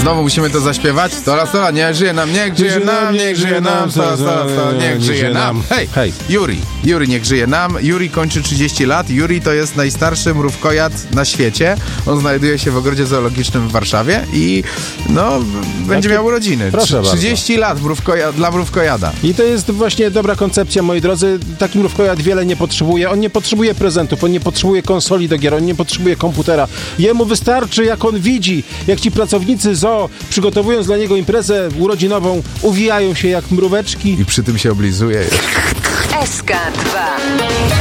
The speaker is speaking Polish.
Znowu musimy to zaśpiewać. Stola, niech żyje nam, niech żyje nam, niech żyje nam, stola, niech żyje nam. Hej, Juri, niech żyje nam. Juri kończy 30 lat. Juri to jest najstarszy mrówkojad na świecie. On znajduje się w ogrodzie zoologicznym w Warszawie i będzie miał urodziny. Proszę 30 lat dla mrówkojada. I to jest właśnie dobra koncepcja, moi drodzy. Taki mrówkojad wiele nie potrzebuje. On nie potrzebuje prezentów, on nie potrzebuje konsoli do gier, on nie potrzebuje komputera. Jemu wystarczy, jak on widzi, jak ci pracownicy zoo, przygotowując dla niego imprezę urodzinową, uwijają się jak mróweczki. I przy tym się oblizuje. SK2